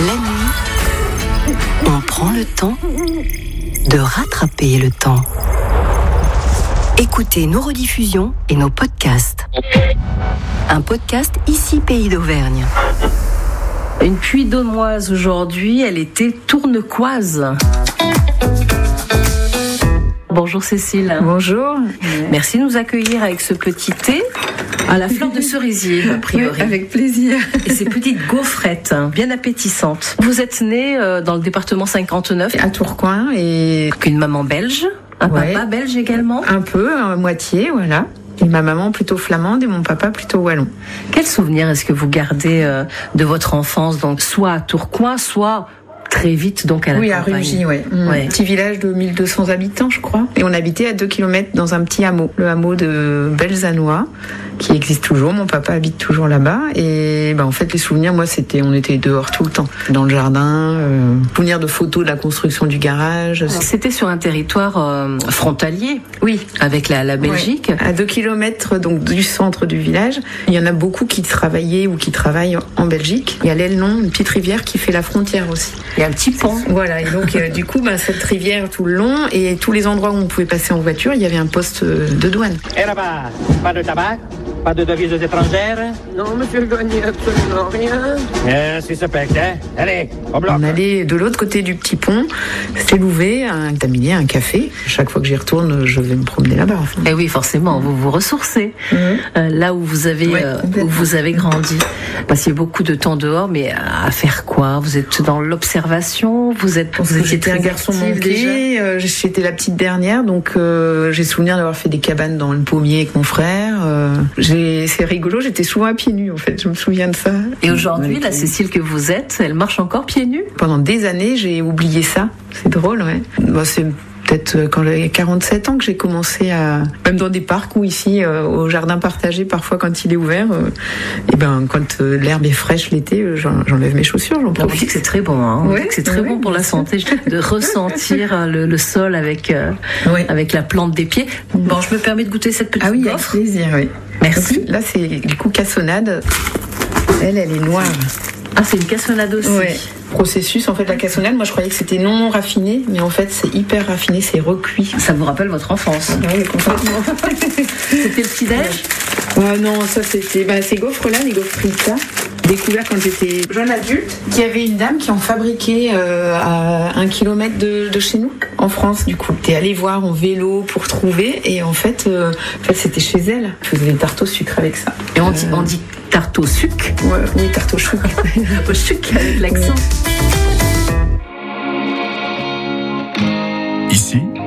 La nuit, on prend le temps de rattraper le temps. Écoutez nos rediffusions et nos podcasts. Un podcast ici Pays d'Auvergne. Une Puy-d'Aumoise aujourd'hui, elle était tournecoise. Bonjour Cécile. Bonjour. Merci de nous accueillir avec ce petit thé à la fleur de cerisier, a priori. Oui, avec plaisir. Et ces petites gaufrettes, bien appétissantes. Vous êtes née dans le département 59. À Tourcoing et... Une maman belge, un papa belge également. Un peu, à moitié, voilà. Et ma maman plutôt flamande et mon papa plutôt wallon. Quel souvenir est-ce que vous gardez de votre enfance, donc soit à Tourcoing, soit... très vite donc à la campagne. Oui, à Rugy, ouais. Petit village de 1200 habitants, je crois. Et on habitait à 2 km dans un petit hameau, le hameau de Belzanois, qui existe toujours. Mon papa habite toujours là-bas. Et en fait, les souvenirs, moi, on était dehors tout le temps, dans le jardin. Souvenirs de photos de la construction du garage. C'était sur un territoire frontalier. Oui, avec la Belgique. Ouais. À 2 km donc du centre du village. Il y en a beaucoup qui travaillaient ou qui travaillent en Belgique. Il y a l'Elnon, une petite rivière qui fait la frontière aussi. Il y a un petit pont. Voilà, et donc du coup, cette rivière tout le long et tous les endroits où on pouvait passer en voiture, il y avait un poste de douane. Et là-bas, pas de tabac, pas de devises étrangères? Non, monsieur le douanier, absolument rien. Si ça pète, hein? Allez, au bloc. On allait de l'autre côté du petit pont, c'est Louvet, un taminier, un café. Chaque fois que j'y retourne, je vais me promener là-bas. Enfin. Et oui, forcément, vous vous ressourcez là où vous avez grandi. Passiez beaucoup de temps dehors, mais à faire quoi? Vous êtes dans l'observation? Vous étiez un garçon manqué. J'étais la petite dernière, donc j'ai souvenir d'avoir fait des cabanes dans le pommier avec mon frère. C'est rigolo, j'étais souvent à pieds nus en fait, je me souviens de ça. Et aujourd'hui, la Cécile que vous êtes, elle marche encore pieds nus? Pendant des années, j'ai oublié ça. C'est drôle, ouais. C'est peut-être quand j'avais 47 ans que j'ai commencé à... Même dans des parcs ou ici, au jardin partagé, parfois quand il est ouvert, quand l'herbe est fraîche l'été, j'enlève mes chaussures, j'en profite. On dit que c'est très bon, hein. On dit que c'est très bon pour la santé de ressentir le sol avec la plante des pieds. Bon, je me permets de goûter cette petite gaufre. Avec plaisir, oui. Merci. Donc, là, c'est du coup cassonade. Elle est noire. Ah, c'est une cassonade aussi. Ouais. Processus, en fait, la cassonade, moi je croyais que c'était non raffiné, mais en fait c'est hyper raffiné, c'est recuit. Ça vous rappelle votre enfance? Oui, complètement. C'était le petit-déj? Non, ça c'était... ces gaufres-là, les gaufres Rita, découverts quand j'étais jeune adulte, qu'il y avait une dame qui en fabriquait à 1 kilomètre de chez nous, en France du coup. T'es allé voir en vélo pour trouver, et en fait c'était chez elle. Je faisais des tartes au sucre avec ça. Et on dit tarte au sucre? Oui, tarte au sucre. Au sucre avec l'accent. Ici,